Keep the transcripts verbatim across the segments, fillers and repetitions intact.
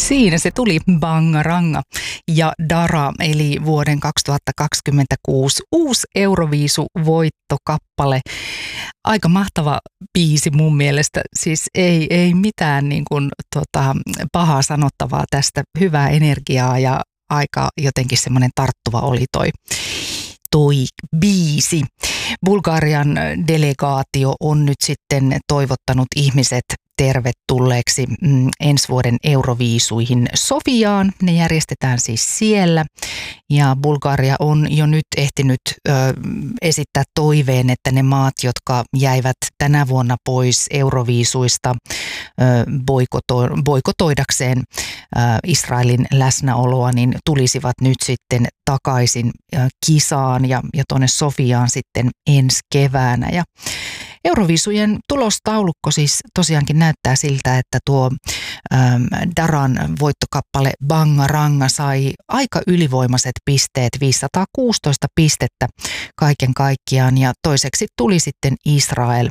Siinä se tuli, Bangaranga ja Dara, eli vuoden kaksituhattakaksikymmentäkuusi uusi Euroviisu-voittokappale. Aika mahtava biisi mun mielestä, siis ei, ei mitään niin kuin, tota, pahaa sanottavaa tästä, hyvää energiaa ja aika jotenkin semmoinen tarttuva oli toi. toi biisi. Bulgarian delegaatio on nyt sitten toivottanut ihmiset tervetulleeksi mm, ensi vuoden Euroviisuihin Sofiaan. Ne järjestetään siis siellä ja Bulgaria on jo nyt ehtinyt ö, esittää toiveen, että ne maat, jotka jäivät tänä vuonna pois Euroviisuista ö, boikoto, boikotoidakseen ö, Israelin läsnäoloa, niin tulisivat nyt sitten takaisin ö, kisaan ja, ja tuonne Sofiaan sitten ensi keväänä. Ja Euroviisujen tulostaulukko siis tosiaankin näyttää siltä, että tuo äm, Daran voittokappale Bangaranga sai aika ylivoimaiset pisteet, viisisataakuusitoista pistettä kaiken kaikkiaan, ja toiseksi tuli sitten Israel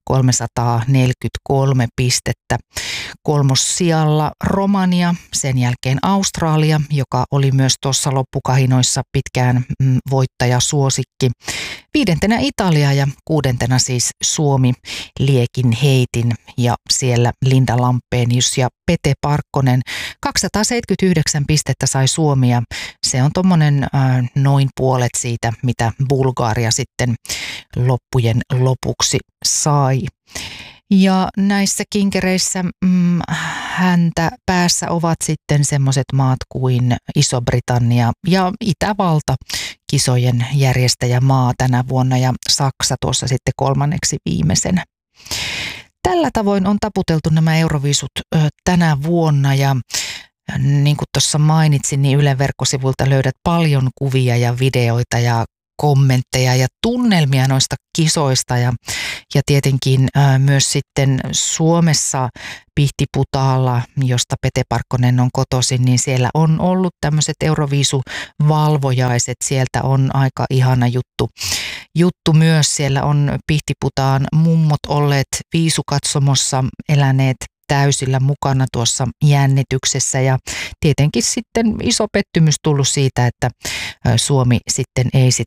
kolmesataaneljäkymmentäkolme pistettä. Kolmossijalla Romania, sen jälkeen Australia, joka oli myös tuossa loppukahinoissa pitkään mm, voittajasuosikki. Viidentenä Italia ja kuudentena siis Suomi liekin heitin, ja siellä Linda Lampenius ja Pete Parkkonen. kaksisataaseitsemänkymmentäyhdeksän pistettä sai Suomi, ja se on tuommoinen äh, noin puolet siitä, mitä Bulgaria sitten loppujen lopuksi sai. Ja näissä kinkereissä mm, häntä päässä ovat sitten semmoiset maat kuin Iso-Britannia ja Itävalta, kisojen järjestäjämaa tänä vuonna, ja Saksa tuossa sitten kolmanneksi viimeisenä. Tällä tavoin on taputeltu nämä Euroviisut ö, tänä vuonna, ja niin kuin tuossa mainitsin, niin Ylen verkkosivuilta löydät paljon kuvia ja videoita ja kommentteja ja tunnelmia noista kisoista, ja, ja tietenkin ää, myös sitten Suomessa Pihtiputaalla, josta Pete Parkkonen on kotoisin, niin siellä on ollut tämmöiset Euroviisuvalvojaiset, sieltä on aika ihana juttu. Juttu myös, siellä on Pihtiputaan mummot olleet viisukatsomossa, eläneet täysillä mukana tuossa jännityksessä, ja tietenkin sitten iso pettymys tullut siitä, että Suomi sitten ei sit